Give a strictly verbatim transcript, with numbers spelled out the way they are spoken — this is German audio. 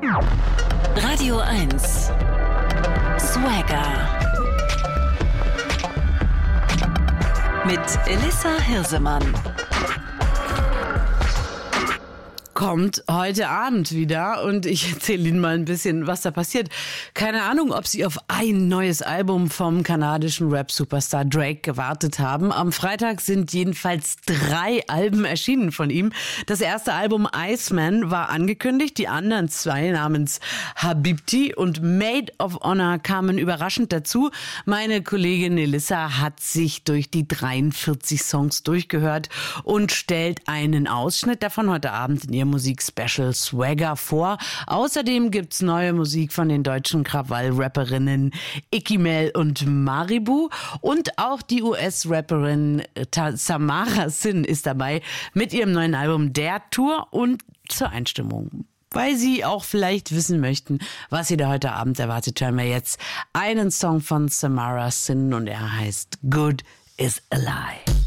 Radio eins Swagger mit Elissa Hirsemann. Kommt heute Abend wieder und ich erzähle Ihnen mal ein bisschen, was da passiert. Keine Ahnung, ob Sie auf ein neues Album vom kanadischen Rap-Superstar Drake gewartet haben. Am Freitag sind jedenfalls drei Alben erschienen von ihm. Das erste Album Iceman war angekündigt, die anderen zwei namens Habibti und Maid of Honor kamen überraschend dazu. Meine Kollegin Elissa hat sich durch die dreiundvierzig Songs durchgehört und stellt einen Ausschnitt davon heute Abend in ihrem Musik-Special Swagger vor. Außerdem gibt's neue Musik von den deutschen Krawall-Rapperinnen Ikimel und Maribu. Und auch die U S-Rapperin Samara Sin ist dabei mit ihrem neuen Album Der Tour und zur Einstimmung. Weil Sie auch vielleicht wissen möchten, was Sie da heute Abend erwartet, hören wir jetzt einen Song von Samara Sin und er heißt Good is a Lie.